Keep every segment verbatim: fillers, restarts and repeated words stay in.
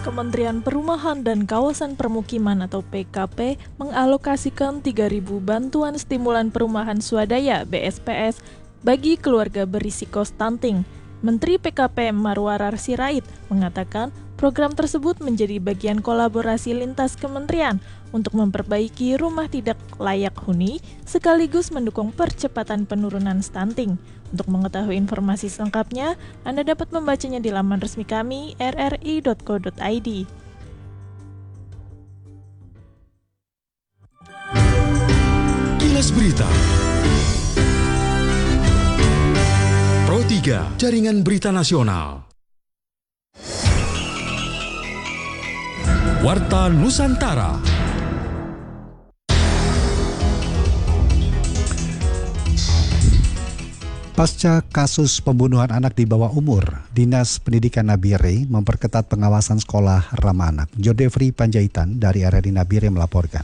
Kementerian Perumahan dan Kawasan Permukiman atau P K P mengalokasikan tiga ribu bantuan stimulan perumahan swadaya B S P S bagi keluarga berisiko stunting. Menteri P K P Marwarar Sirait mengatakan program tersebut menjadi bagian kolaborasi lintas kementerian untuk memperbaiki rumah tidak layak huni sekaligus mendukung percepatan penurunan stunting. Untuk mengetahui informasi selengkapnya, Anda dapat membacanya di laman resmi kami r r i dot co dot i d. Kilas Berita Pro tiga, Jaringan Berita Nasional. Warta Nusantara. Pasca kasus pembunuhan anak di bawah umur, Dinas Pendidikan Nabire memperketat pengawasan sekolah ramah anak. Jodefri Panjaitan dari R R I Nabire melaporkan.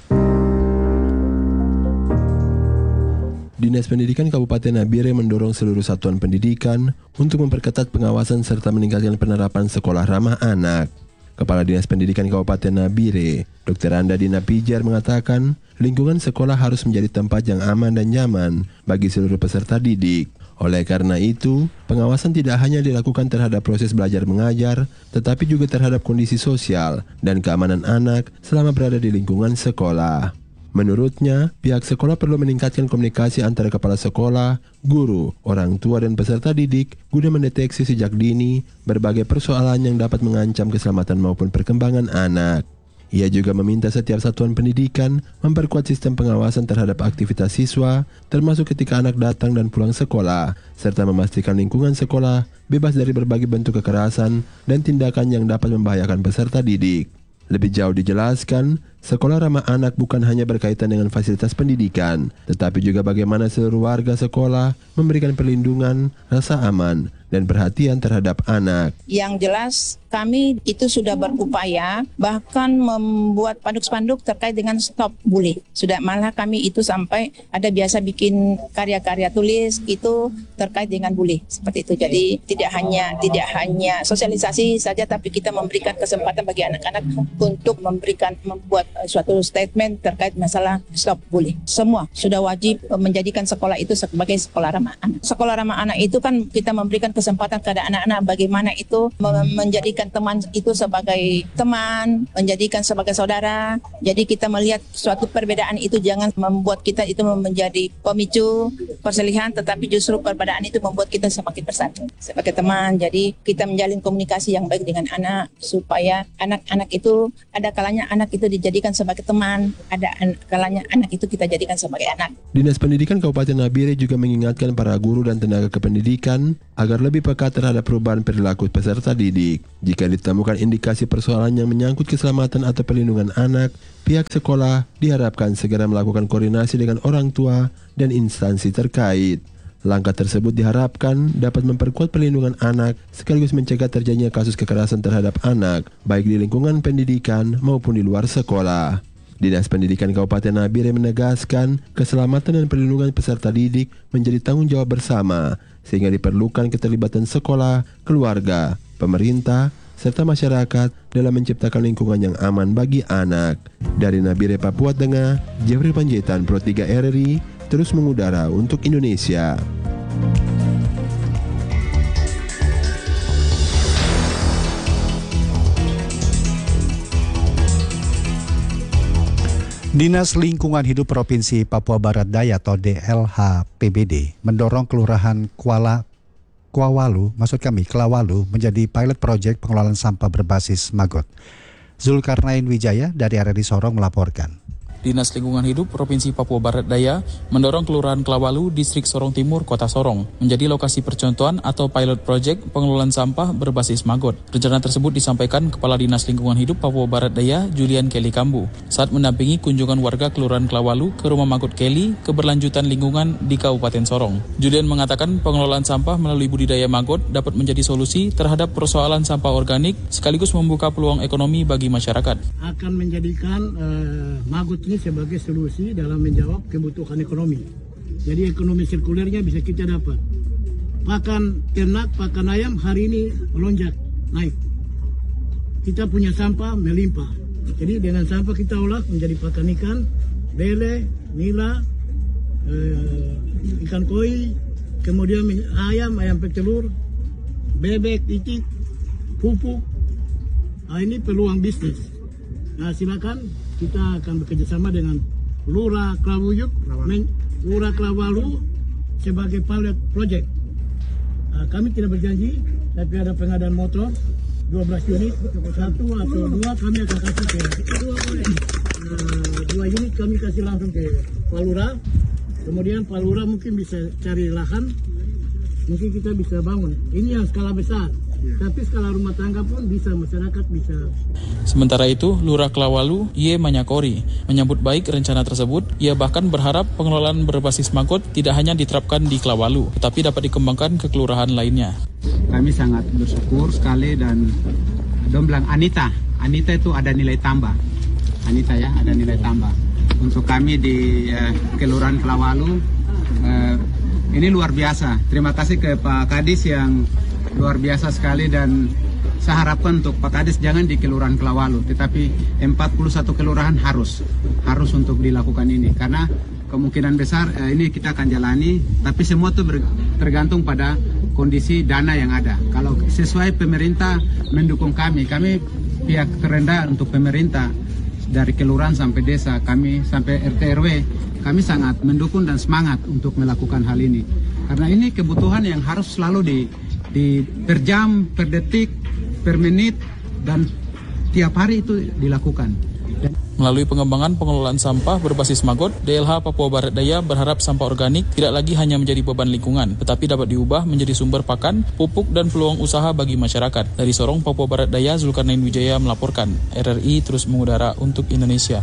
Dinas Pendidikan Kabupaten Nabire mendorong seluruh satuan pendidikan untuk memperketat pengawasan serta meningkatkan penerapan sekolah ramah anak. Kepala Dinas Pendidikan Kabupaten Nabire, Dokter Anda Dina Pijar mengatakan, lingkungan sekolah harus menjadi tempat yang aman dan nyaman bagi seluruh peserta didik. Oleh karena itu, pengawasan tidak hanya dilakukan terhadap proses belajar mengajar, tetapi juga terhadap kondisi sosial dan keamanan anak selama berada di lingkungan sekolah. Menurutnya, pihak sekolah perlu meningkatkan komunikasi antara kepala sekolah, guru, orang tua dan peserta didik guna mendeteksi sejak dini berbagai persoalan yang dapat mengancam keselamatan maupun perkembangan anak. Ia juga meminta setiap satuan pendidikan memperkuat sistem pengawasan terhadap aktivitas siswa, termasuk ketika anak datang dan pulang sekolah, serta memastikan lingkungan sekolah bebas dari berbagai bentuk kekerasan dan tindakan yang dapat membahayakan peserta didik. Lebih jauh dijelaskan, sekolah ramah anak bukan hanya berkaitan dengan fasilitas pendidikan, tetapi juga bagaimana seluruh warga sekolah memberikan perlindungan, rasa aman, dan perhatian terhadap anak. Yang jelas kami itu sudah berupaya bahkan membuat spanduk-spanduk terkait dengan stop bully. Sudah malah kami itu sampai ada biasa bikin karya-karya tulis itu terkait dengan bully seperti itu. Jadi tidak hanya tidak hanya sosialisasi saja, tapi kita memberikan kesempatan bagi anak-anak untuk memberikan membuat suatu statement terkait masalah stop bully. Semua sudah wajib menjadikan sekolah itu sebagai sekolah ramah anak. Sekolah ramah anak itu kan kita memberikan kesempatan kepada anak-anak bagaimana itu menjadikan teman itu sebagai teman, menjadikan sebagai saudara. Jadi kita melihat suatu perbedaan itu jangan membuat kita itu menjadi pemicu perselisihan, tetapi justru perbedaan itu membuat kita semakin bersatu sebagai teman. Jadi kita menjalin komunikasi yang baik dengan anak supaya anak-anak itu ada kalanya anak itu dijadikan sebagai teman, ada kalanya anak itu kita jadikan sebagai anak. Dinas Pendidikan Kabupaten Nabire juga mengingatkan para guru dan tenaga kependidikan agar lebih peka terhadap perubahan perilaku peserta didik. Jika ditemukan indikasi persoalan yang menyangkut keselamatan atau perlindungan anak, pihak sekolah diharapkan segera melakukan koordinasi dengan orang tua dan instansi terkait. Langkah tersebut diharapkan dapat memperkuat perlindungan anak sekaligus mencegah terjadinya kasus kekerasan terhadap anak, baik di lingkungan pendidikan maupun di luar sekolah. Dinas Pendidikan Kabupaten Nabire menegaskan keselamatan dan perlindungan peserta didik menjadi tanggung jawab bersama, sehingga diperlukan keterlibatan sekolah, keluarga, pemerintah, serta masyarakat dalam menciptakan lingkungan yang aman bagi anak. Dari Nabire, Papua Tengah, Jeffrey Panjaitan, Pro tiga R R I, terus mengudara untuk Indonesia. Dinas Lingkungan Hidup Provinsi Papua Barat Daya atau D L H P B D mendorong Kelurahan Kuala Kuawalu, maksud kami Kelawalu, menjadi pilot project pengelolaan sampah berbasis maggot. Zulkarnain Wijaya dari R R I Sorong melaporkan. Dinas Lingkungan Hidup Provinsi Papua Barat Daya mendorong Kelurahan Kelawalu, Distrik Sorong Timur, Kota Sorong menjadi lokasi percontohan atau pilot project pengelolaan sampah berbasis maggot. Rencana tersebut disampaikan Kepala Dinas Lingkungan Hidup Papua Barat Daya, Julian Kelly Kambu, saat mendampingi kunjungan warga Kelurahan Kelawalu ke rumah maggot Kelly keberlanjutan lingkungan di Kabupaten Sorong. Julian mengatakan pengelolaan sampah melalui budidaya maggot dapat menjadi solusi terhadap persoalan sampah organik sekaligus membuka peluang ekonomi bagi masyarakat. Akan menjadikan uh, maggot ini sebagai solusi dalam menjawab kebutuhan ekonomi. Jadi ekonomi sirkulernya bisa kita dapat. Pakan ternak, pakan ayam hari ini melonjak, naik. kita punya sampah melimpah. Jadi dengan sampah kita olah menjadi pakan ikan, lele, nila, eh, ikan koi, kemudian ayam, ayam petelur, bebek, itik, pupuk. Nah, ini peluang bisnis. Nah, silakan kita akan bekerjasama dengan Lurah Klawuyuk, Lurah Klawalu sebagai pilot project. Nah, kami tidak berjanji, tapi ada pengadaan motor dua belas unit, satu atau dua kami akan kasih ke dua, nah, dua unit kami kasih langsung ke Pak Lurah. Kemudian Pak Lurah mungkin bisa cari lahan, mungkin kita bisa bangun. Ini yang skala besar. Tapi skala rumah tangga pun bisa, masyarakat bisa. Sementara itu, Lurah Klawalu, Ye Manyakori, menyambut baik rencana tersebut. Ia bahkan berharap pengelolaan berbasis magot tidak hanya diterapkan di Klawalu, tetapi dapat dikembangkan ke kelurahan lainnya. Kami sangat bersyukur sekali dan dong bilang Anita, Anita itu ada nilai tambah. Anita ya, ada nilai tambah. Untuk kami di eh, Kelurahan Klawalu, eh, ini luar biasa. Terima kasih ke Pak Kadis yang luar biasa sekali, dan saya harapkan untuk Pak Kadis jangan di Kelurahan Klawalu, tetapi empat puluh satu kelurahan harus harus untuk dilakukan ini, karena kemungkinan besar eh, ini kita akan jalani, tapi semua itu tergantung pada kondisi dana yang ada. Kalau sesuai pemerintah mendukung kami, kami pihak terendah untuk pemerintah dari kelurahan sampai desa, kami sampai R T R W, kami sangat mendukung dan semangat untuk melakukan hal ini, karena ini kebutuhan yang harus selalu di di per jam, per detik, per menit, dan tiap hari itu dilakukan. Dan melalui pengembangan pengelolaan sampah berbasis magot, D L H Papua Barat Daya berharap sampah organik tidak lagi hanya menjadi beban lingkungan, tetapi dapat diubah menjadi sumber pakan, pupuk, dan peluang usaha bagi masyarakat. Dari Sorong, Papua Barat Daya, Zulkarnain Wijaya melaporkan. R R I terus mengudara untuk Indonesia.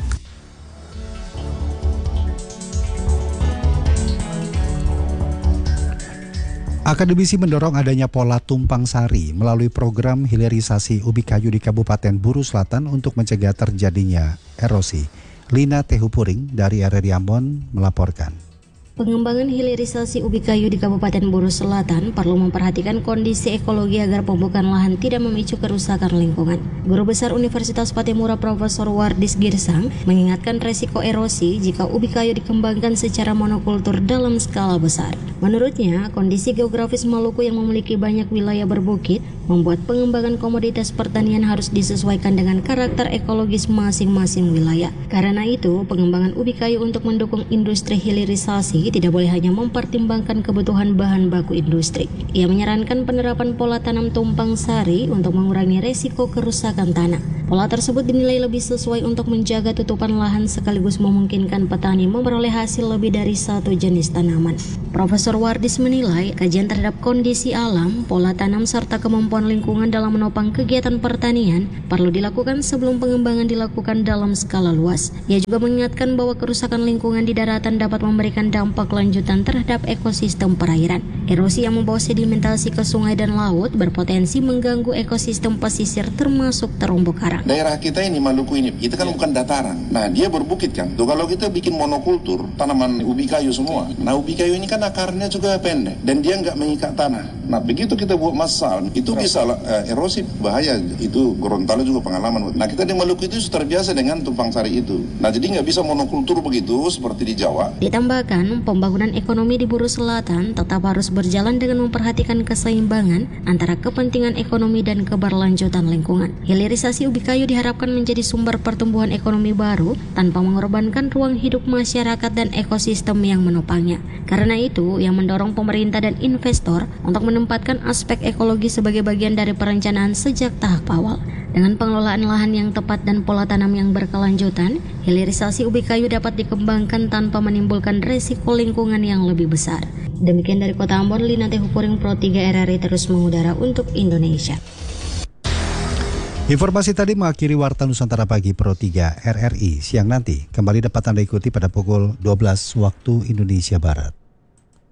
Akademisi mendorong adanya pola tumpang sari melalui program hilirisasi ubi kayu di Kabupaten Buru Selatan untuk mencegah terjadinya erosi. Lina Tehupuring dari R R I Ambon melaporkan. Pengembangan hilirisasi ubi kayu di Kabupaten Buru Selatan perlu memperhatikan kondisi ekologi agar pembukaan lahan tidak memicu kerusakan lingkungan. Guru Besar Universitas Patimura Profesor Wardis Girsang mengingatkan resiko erosi jika ubi kayu dikembangkan secara monokultur dalam skala besar. Menurutnya, kondisi geografis Maluku yang memiliki banyak wilayah berbukit membuat pengembangan komoditas pertanian harus disesuaikan dengan karakter ekologis masing-masing wilayah. Karena itu, pengembangan ubi kayu untuk mendukung industri hilirisasi tidak boleh hanya mempertimbangkan kebutuhan bahan baku industri. Ia menyarankan penerapan pola tanam tumpang sari untuk mengurangi resiko kerusakan tanah. Pola tersebut dinilai lebih sesuai untuk menjaga tutupan lahan sekaligus memungkinkan petani memperoleh hasil lebih dari satu jenis tanaman. Profesor Wardis menilai kajian terhadap kondisi alam, pola tanam serta kemampuan lingkungan dalam menopang kegiatan pertanian perlu dilakukan sebelum pengembangan dilakukan dalam skala luas. Ia juga mengingatkan bahwa kerusakan lingkungan di daratan dapat memberikan dampak lanjutan terhadap ekosistem perairan. Erosi yang membawa sedimentasi ke sungai dan laut berpotensi mengganggu ekosistem pesisir termasuk terumbu karang. Daerah kita ini, Maluku ini, kita kan bukan dataran. Nah, dia berbukit kan. Tuh, kalau kita bikin monokultur, tanaman ubi kayu semua. Nah, ubi kayu ini kan akarnya juga pendek dan dia nggak mengikat tanah. Nah, begitu kita buat massal, itu bisa uh, erosi bahaya. Itu Gorontalo juga pengalaman. Nah, kita di Maluku itu sudah terbiasa dengan tumpang sari itu. Nah, jadi nggak bisa monokultur begitu seperti di Jawa. Ditambahkan, pembangunan ekonomi di Buru Selatan tetap harus berjalan dengan memperhatikan keseimbangan antara kepentingan ekonomi dan keberlanjutan lingkungan. Hilirisasi ubi kayu diharapkan menjadi sumber pertumbuhan ekonomi baru tanpa mengorbankan ruang hidup masyarakat dan ekosistem yang menopangnya. Karena itu, yang mendorong pemerintah dan investor untuk menempatkan aspek ekologi sebagai bagian dari perencanaan sejak tahap awal. Dengan pengelolaan lahan yang tepat dan pola tanam yang berkelanjutan, hilirisasi ubi kayu dapat dikembangkan tanpa menimbulkan resiko lingkungan yang lebih besar. Demikian dari Kota Ambon, Lina Tehupuring, Pro tiga R R I terus mengudara untuk Indonesia. Informasi tadi mengakhiri Warta Nusantara Pagi Pro tiga R R I. Siang nanti kembali dapat Anda ikuti pada pukul dua belas waktu Indonesia Barat.